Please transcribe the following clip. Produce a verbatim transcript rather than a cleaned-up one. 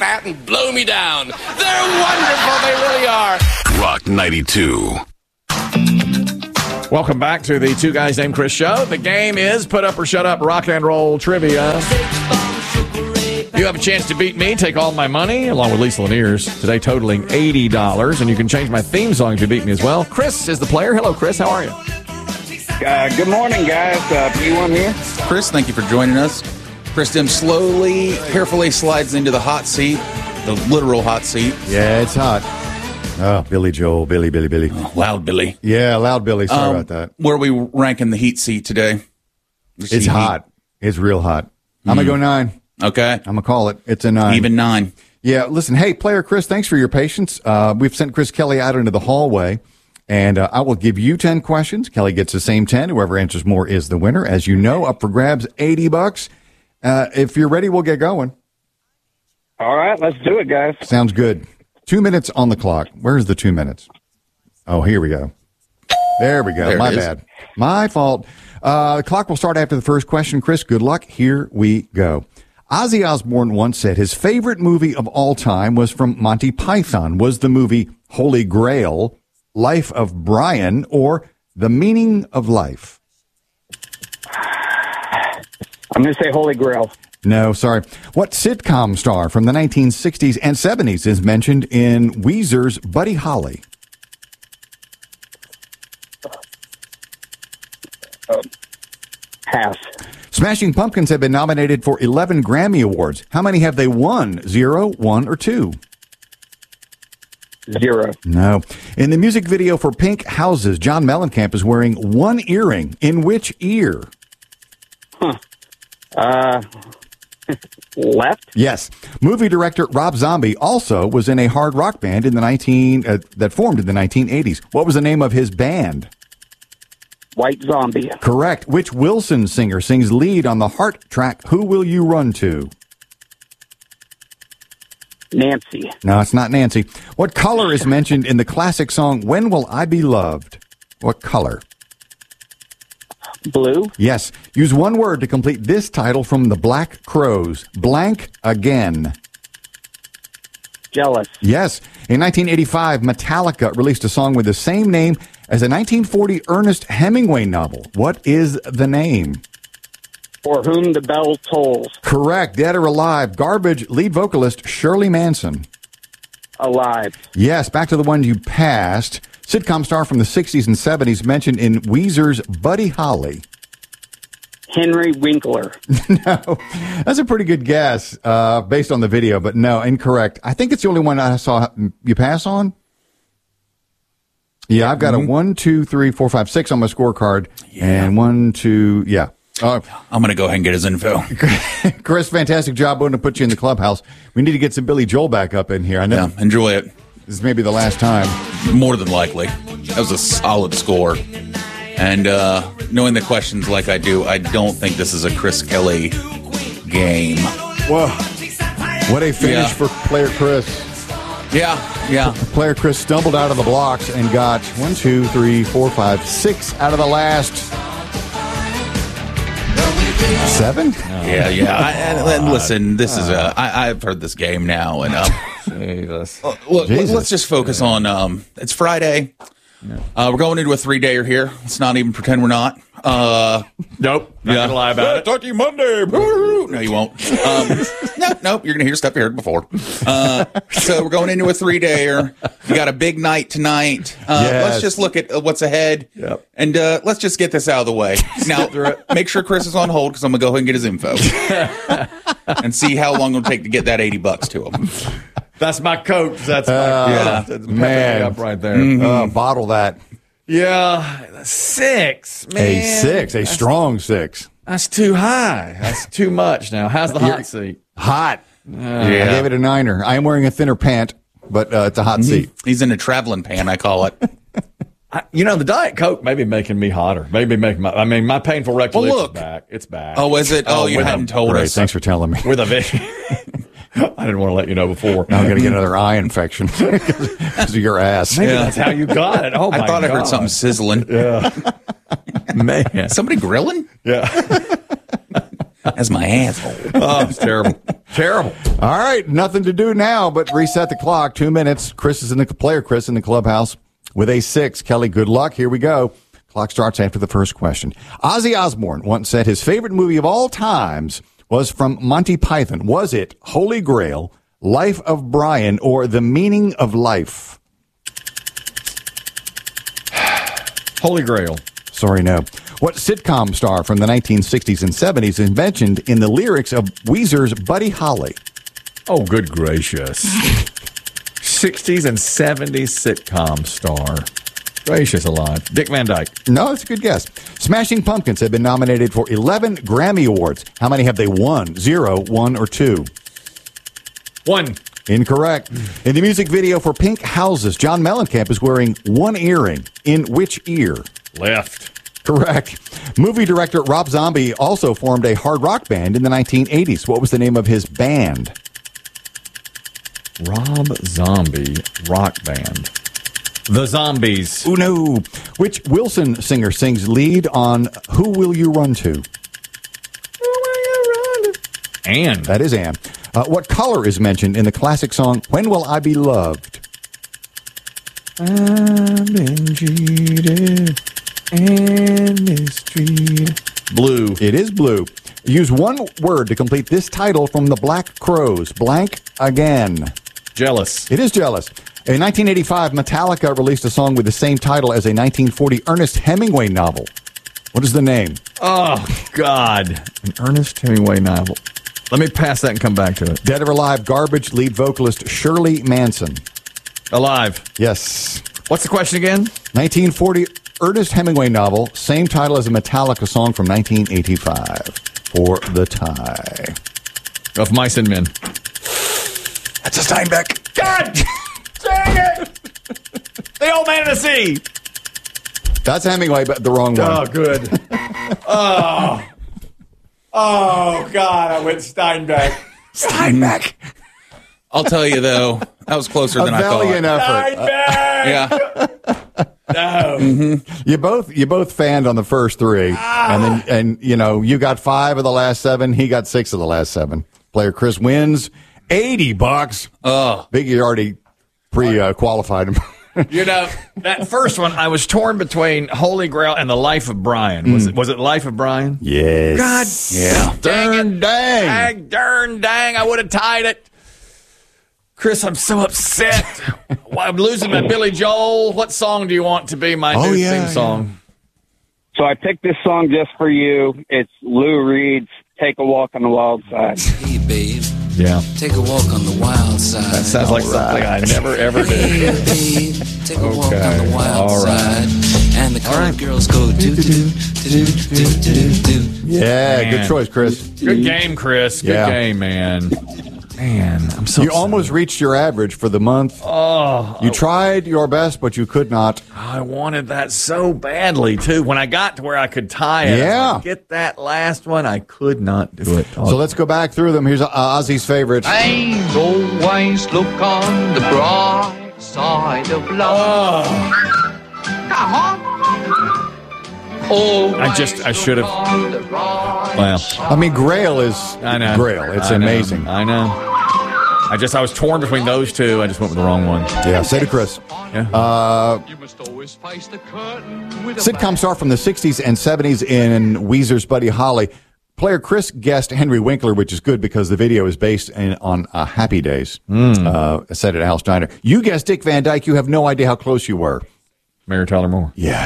that and blow me down. They're wonderful. They really are. Rock ninety-two. Welcome back to the Two Guys Named Chris show. The game is Put Up or Shut Up Rock and Roll Trivia. You have a chance to beat me, take all my money, along with Lisa Laniers, today totaling eighty dollars, and you can change my theme song if you beat me as well. Chris is the player. Hello, Chris. How are you? Uh, good morning, guys. Uh, P one here. Chris, thank you for joining us. Chris Dim slowly, carefully slides into the hot seat, the literal hot seat. Yeah, it's hot. Oh, Billy Joel, Billy, Billy, Billy. Oh, loud Billy. Yeah, loud Billy. Sorry um, about that. Where are we ranking the heat seat today? The It's hot. Heat. It's real hot. I'm going to go nine. Okay. I'm going to call it. It's a nine. Even nine. Yeah, listen, hey, player Chris, thanks for your patience. Uh, we've sent Chris Kelly out into the hallway, and uh, I will give you ten questions. Kelly gets the same ten. Whoever answers more is the winner. As you know, up for grabs, eighty bucks. Uh, if you're ready, we'll get going. All right, let's do it, guys. Sounds good. Two minutes on the clock. Where's the two minutes? Oh, here we go. There we go. There My bad. My fault. Uh, the clock will start after the first question. Chris, good luck. Here we go. Ozzy Osbourne once said his favorite movie of all time was from Monty Python. Was the movie Holy Grail, Life of Brian, or The Meaning of Life? I'm going to say Holy Grail. No, sorry. What sitcom star from the nineteen sixties and seventies is mentioned in Weezer's Buddy Holly? Uh, pass. Smashing Pumpkins have been nominated for eleven Grammy Awards. How many have they won? Zero, one, or two? Zero. No. In the music video for Pink Houses, John Mellencamp is wearing one earring. In which ear? Huh. Uh... Left? Yes. Movie director Rob Zombie also was in a hard rock band in the nineteen uh, that formed in the nineteen eighties. What was the name of his band? White Zombie. Correct. Which Wilson singer sings lead on the Heart track Who Will You Run To? Nancy. No, it's not Nancy. What color is mentioned in the classic song When Will I Be Loved? What color? Blue. Yes. Use one word to complete this title from the Black Crowes. Blank again. Jealous. Yes. In nineteen eighty-five, Metallica released a song with the same name as a nineteen forty Ernest Hemingway novel. What is the name? For Whom the Bell Tolls. Correct. Dead or Alive. Garbage lead vocalist Shirley Manson. Alive. Yes. Back to the one you passed. Sitcom star from the sixties and seventies mentioned in Weezer's Buddy Holly. Henry Winkler. No, that's a pretty good guess uh, based on the video, but no, incorrect. I think it's the only one I saw you pass on. Yeah, I've got mm-hmm. a one, two, three, four, five, six on my scorecard, yeah. and one, two, yeah. Uh, I'm going to go ahead and get his info. Chris, fantastic job. Going to put you in the clubhouse. We need to get some Billy Joel back up in here. I know. Yeah, enjoy it. This may be the last time. More than likely. That was a solid score. And uh, knowing the questions like I do, I don't think this is a Chris Kelly game. Whoa. What a finish yeah. for player Chris. Yeah, yeah. Player Chris stumbled out of the blocks and got one, two, three, four, five, six out of the last seven. Yeah, yeah. I, I, listen, this is a. I, I've heard this game now, and um, Jesus. Uh, look, Jesus. Let's just focus yeah. on. Um, it's Friday. Yeah. Uh, we're going into a three-dayer here. Let's not even pretend we're not. Uh, nope. Not yeah. gonna lie about it. Talk to you Monday. No, you won't. Um, no, no. You're gonna hear stuff you heard before. Uh, so we're going into a three-dayer. We got a big night tonight. Uh, yes. Let's just look at uh, what's ahead, yep. and uh, let's just get this out of the way. Now, make sure Chris is on hold because I'm gonna go ahead and get his info and see how long it'll take to get that eighty bucks to him. That's my coach. That's my uh, yeah. That's man up right there. Mm-hmm. Uh, bottle that. Yeah, six. Man, a six, a that's, strong six. That's too high. That's too much. Now, how's the hot seat? Hot. Uh, yeah. I gave it a niner. I am wearing a thinner pant, but uh, it's a hot mm-hmm. seat. He's in a traveling pant, I call it. I, you know, the Diet Coke may be making me hotter. Maybe making my. I mean, my painful rectal well, itch look. is back. It's back. Oh, is it? Oh, oh you hadn't a, told great, us. Thanks for telling me. With a vision. I didn't want to let you know before. Now I'm going to get another eye infection because of your ass. Maybe yeah. that's how you got it. Oh, my I thought God. I heard something sizzling. Yeah. Man. Somebody grilling? Yeah. That's my asshole. Oh, it's terrible. Terrible. All right, nothing to do now but reset the clock. Two minutes. Chris is in the player. Chris in the clubhouse with a six. Kelly, good luck. Here we go. Clock starts after the first question. Ozzy Osbourne once said his favorite movie of all times was from Monty Python. Was it Holy Grail, Life of Brian, or The Meaning of Life? Holy Grail. Sorry, no. What sitcom star from the nineteen sixties and seventies is mentioned in the lyrics of Weezer's Buddy Holly? Oh, good gracious. sixties and seventies sitcom star. Gracious alive. Dick Van Dyke. No, that's a good guess. Smashing Pumpkins have been nominated for eleven Grammy Awards. How many have they won? Zero, one, or two? One. Incorrect. In the music video for Pink Houses, John Mellencamp is wearing one earring. In which ear? Left. Correct. Movie director Rob Zombie also formed a hard rock band in the nineteen eighties. What was the name of his band? Rob Zombie rock band. The Zombies. Oh, no. Which Wilson singer sings lead on Who Will You Run To? Who will you run to? Anne. That is Anne. Uh, what color is mentioned in the classic song When Will I Be Loved? I've been cheated and mistreated. Blue. It is blue. Use one word to complete this title from the Black Crowes. Blank again. Jealous. It is jealous. In nineteen eighty-five, Metallica released a song with the same title as a nineteen forty Ernest Hemingway novel. What is the name? Oh, God. An Ernest Hemingway novel. Let me pass that and come back to it. Dead or Alive Garbage lead vocalist Shirley Manson. Alive. Yes. What's the question again? nineteen forty Ernest Hemingway novel, same title as a Metallica song from nineteen eighty-five. For the tie. Of Mice and Men. That's a Steinbeck. God dang it! The Old Man in the Sea. That's Hemingway, but the wrong one. Oh, good. oh. Oh, God, I went Steinbeck. Steinbeck. I'll tell you, though, that was closer A than I valiant thought. effort. Steinbeck! Yeah. No. Mm-hmm. You both you both fanned on the first three, ah. and then and you know you got five of the last seven. He got six of the last seven. Player Chris wins eighty bucks. Oh, Biggie already pre uh, qualified him. You know, that first one, I was torn between Holy Grail and The Life of Brian. Was mm. it was it Life of Brian? Yes. God, yeah. Darn dang. Dang, darn dang! I would have tied it. Chris, I'm so upset. I'm losing my Billy Joel. What song do you want to be my oh, new yeah, theme song? So I picked this song just for you. It's Lou Reed's Take a Walk on the Wild Side. Hey, babe. Yeah. Take a walk on the wild side. That sounds like All something right. I never, ever Hey, did. babe. Take a walk Okay. on the wild All right. side. And the colored right. girls go do do do do do do do. Yeah, Man. good choice, Chris. Good game, Chris. Good Yeah. game, man. Man, I'm so You upset. almost reached your average for the month. Oh, You tried your best, but you could not. I wanted that so badly, too. When I got to where I could tie it, Yeah. I was like, get that last one, I could not do it. So let's go back through them. Here's uh, Ozzy's favorite. And always look on the bright side of life. Oh, Come on. Always I just- I should have- look on the bright well, I mean, Grail is I know. Grail. It's I know. amazing. I know. I just, I was torn between those two. I just went with the wrong one. Yeah, say to Chris. Yeah. Uh, You must always face the curtain with a sitcom star from the sixties and seventies in Weezer's Buddy Holly. Player Chris guessed Henry Winkler, which is good because the video is based in, on uh, Happy Days, Mm. uh, set at Al Steiner. You guessed Dick Van Dyke. You have no idea how close you were. Mary Tyler Moore. Yeah.